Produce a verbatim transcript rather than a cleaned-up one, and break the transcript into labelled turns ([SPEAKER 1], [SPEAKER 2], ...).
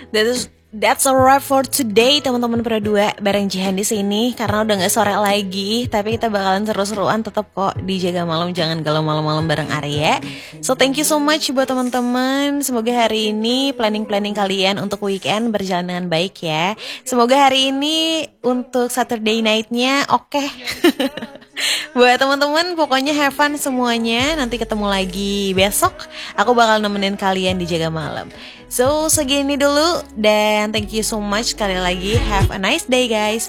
[SPEAKER 1] That is That's a wrap for today teman-teman berdua bareng Jihan di sini karena udah nggak sore lagi, tapi kita bakalan seru-seruan tetap kok di Jaga Malam, jangan galau malam-malam bareng Arya. So thank you so much buat teman-teman. Semoga hari ini planning-planning kalian untuk weekend berjalan dengan baik ya. Semoga hari ini untuk Saturday night-nya oke. Okay. Buat teman-teman pokoknya have fun semuanya. Nanti ketemu lagi besok. Aku bakal nemenin kalian di Jaga Malam. So segini dulu dan thank you so much sekali lagi. Have a nice day guys.